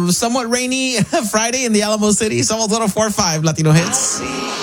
Somewhat rainy Friday in the Alamo City. Somewhat 104.5 Latino Hits.